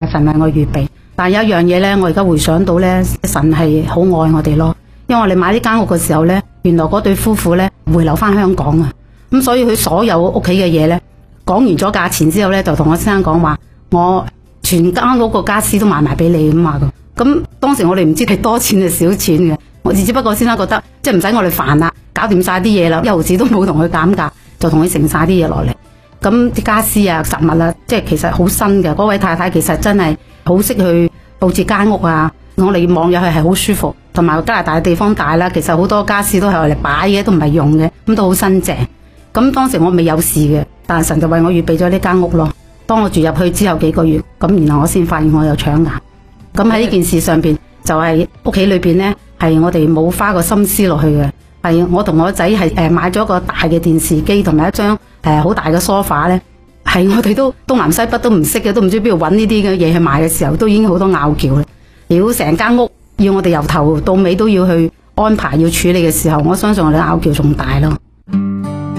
神為我預備。但係有一樣嘢呢，我而家回想到呢，神係好愛我哋咯。因為我哋買呢間屋嘅時候呢，原來嗰對夫婦呢回流翻香港啊，咁所以佢所有屋企嘅嘢呢，講完咗價錢之後呢，就同我先生講話，我全間屋個家私都賣埋俾你咁話。咁當時我哋唔知係多錢定少錢嘅，我只不過先生覺得即係唔使我哋煩啦，搞掂晒啲嘢啦，一毫子都冇同佢減價，就同佢承晒啲嘢落嚟。咁啲家私啊、實物啊，即係其實好新嘅。嗰位太太其實真係好識去佈置間屋啊，我哋望入去係好舒服。同埋加拿大嘅地方大啦，其實好多家私都係嚟擺嘅，都唔係用嘅，咁都好新淨。咁當時我未有事嘅，但係神就為我預備咗呢間屋咯。當我住入去之後幾個月，咁然後我先發現我有腸癌。咁喺呢件事上邊，就係屋企裏邊呢，係我哋冇花個心思落去嘅。係我同我仔係買咗個大嘅電視機同埋一張好大嘅梳化呢，係我哋都東南西北都唔識嘅，都唔知邊度揾呢啲嘅嘢去買嘅時候，都已經好多拗撬啦。如果成間屋要我哋由頭到尾都要去安排要處理嘅時候，我相信我哋拗撬仲大咯。